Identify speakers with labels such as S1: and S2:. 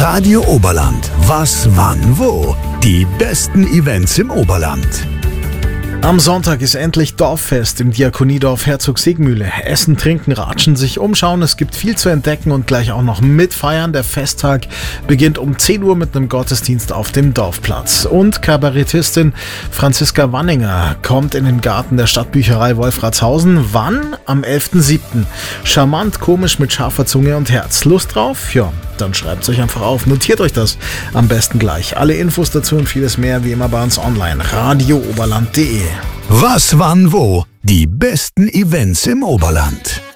S1: Radio Oberland. Was, wann, wo? Die besten Events im Oberland.
S2: Am Sonntag ist endlich Dorffest im Diakoniedorf Herzog-Siegmühle. Essen, trinken, ratschen, sich umschauen. Es gibt viel zu entdecken und gleich auch noch mitfeiern. Der Festtag beginnt um 10 Uhr mit einem Gottesdienst auf dem Dorfplatz. Und Kabarettistin Franziska Wanninger kommt in den Garten der Stadtbücherei Wolfratshausen. Wann? Am 11.07. Charmant, komisch mit scharfer Zunge und Herz. Lust drauf? Ja, dann schreibt es euch einfach auf. Notiert euch das am besten gleich. Alle Infos dazu und vieles mehr wie immer bei uns online. radiooberland.de.
S1: Was, wann, wo? Die besten Events im Oberland.